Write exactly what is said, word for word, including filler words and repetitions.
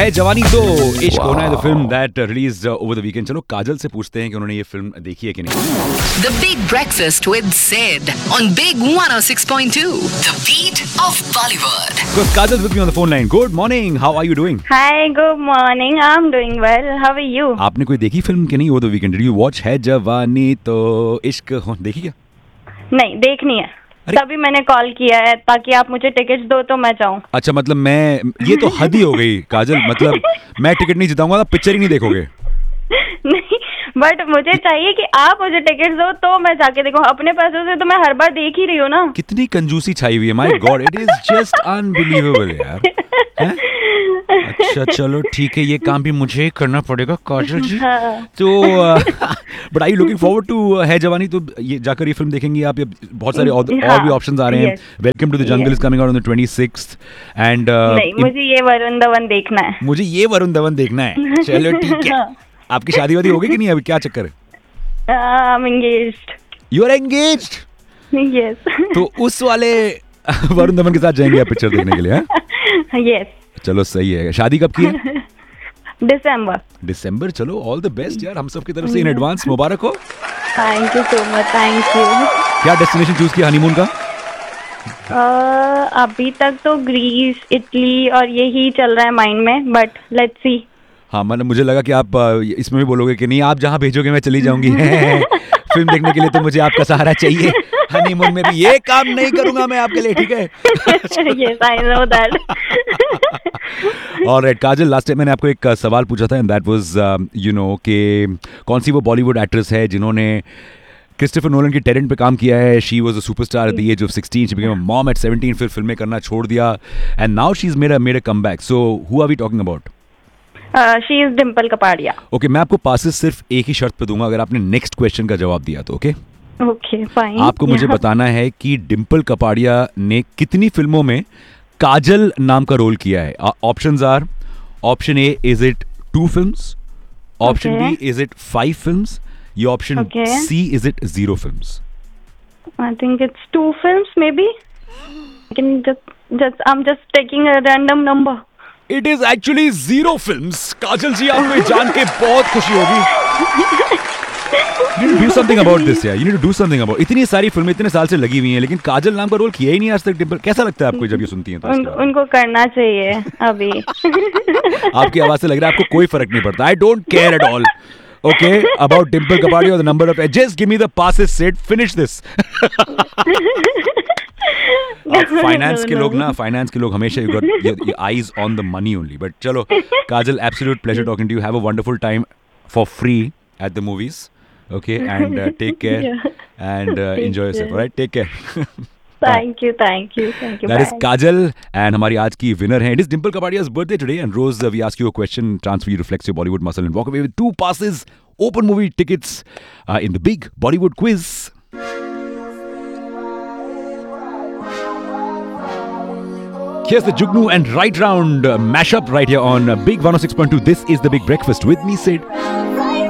है जवानी तो इश्क होना है the film that released over the weekend. चलो काजल से पूछते हैं कि उन्होंने ये फिल्म देखी है कि नहीं। The Big Breakfast with Sid on Big one oh six point two, the beat of Bollywood. Because Kajal's with me on the phone line. Good morning. How are you doing? Hi, good morning. I'm doing well. How are you? आपने कोई देखी film कि नहीं over the weekend? Did you watch है जवानी तो इश्क हो देखी क्या? नहीं, देखनी है। तभी मैंने कॉल किया है ताकि आप मुझे टिकट्स दो तो मैं जाऊं। अच्छा, मतलब मैं ये तो हद ही हो गई काजल, मतलब मैं टिकट नहीं जिताऊंगा तो पिक्चर ही नहीं देखोगे। नहीं, बट मुझे चाहिए कि आप मुझे टिकट्स दो तो मैं जाके देखूं। अपने पैसों से तो मैं हर बार देख ही रही हूँ ना। कितनी कंजूसी छाई हुई है, my God, it is just unbelievable यार। है? अच्छा चलो ठीक है, ये काम भी मुझे करना पड़ेगा काजल जी। हाँ। तो but I you looking forward to है जवानी? तो ये जाकर ये फिल्म देखेंगी आप? बहुत सारे और, हाँ, और भी ऑप्शंस आ रहे हैं। Welcome to the jungle is coming out on the twenty-sixth and नहीं, मुझे ये वरुण धवन देखना है। मुझे ये वरुण धवन देखना है। चलो ठीक है। आपकी शादी वादी होगी कि नहीं? अभी क्या चक्कर है? I am engaged. You are engaged? Yes. तो उस वाले वरुण धवन के साथ जाएंगे आप पिक्चर देखने के लिए? यस। चलो सही है। शादी कब की है? दिसंबर। दिसंबर। चलो ऑल द बेस्ट यार, हम सब की तरफ से इन एडवांस मुबारक हो। Thank you so much. Thank you. क्या डेस्टिनेशन चूज किया हनीमून का? uh, अभी तक तो ग्रीस, इटली और यही चल रहा है माइंड में, बट लेट्स सी। हाँ, मतलब मुझे लगा कि आप इसमें भी बोलोगे कि नहीं आप जहाँ भेजोगे मैं चली जाऊंगी। फिल्म देखने के लिए तो मुझे आपका सहारा चाहिए, हनीमून में भी ये काम नहीं करूंगा मैं आपके लिए, ठीक है? Yes, I know that. Alright Kajal, last time मैंने आपको एक सवाल पूछा था and that was you know कि कौन सी वो बॉलीवुड एक्ट्रेस है जिन्होंने क्रिस्टोफर नोलन की टेरेंट पे काम किया है। She was a superstar at the age of sixteen, she became a mom eight seventeen, फिर फिल्में करना छोड़ दिया and now she is made a made a comeback. So who are we talking about? She is Dimple Kapadia. Okay, मैं आपको passes सिर्फ एक ही शर्त पे दूंगा अगर आपने नेक्स्ट क्वेश्चन का जवाब दिया तो। Okay okay fine. आपको मुझे बताना है कि डिम्पल कपाड़िया ने कितनी फिल्मों में काजल नाम का रोल किया है। Options are, option A is it to films, option B is it five films, या option C is it zero films? I think it's to films may be. Can just just I am just taking a random number. It is actually zero films. काजल जी, आपको ये जान के बहुत खुशी होगी। You need to do something about this, yeah. You need to do something about. इतनी सारी फिल्में इतने साल से लगी हुई हैं, लेकिन काजल नाम का रोल किया ही नहीं आज तक डिम्पल। कैसा लगता है आपको जब ये सुनती हैं तो? उन, उनको करना चाहिए अभी। आपकी आवाज से लग रहा है आपको कोई फर्क नहीं पड़ता। I don't care at all. Okay, about Dimple Kapadia or the number of just give me the passes, Sid. Finish this. Finance के लोग ना, फाइनेंस के लोग हमेशा you got your, your eyes on the money only. But चलो काजल, absolute pleasure talking to you. Have a wonderful time for free at the movies. Okay, and uh, take care yeah. and uh, enjoy yourself. All right, take care. Thank you, thank you, thank you. That bye. is Kajal, and हमारी आज की winner है. It is Dimple Kapadia's birthday today, and Rose, uh, we ask you a question, chance for you to flex your Bollywood muscle and walk away with two passes, open movie tickets uh, in the big Bollywood quiz. Here's the Jugnu and Right Round uh, mashup right here on uh, Big one oh six point two. This is the Big Breakfast with me, Sid.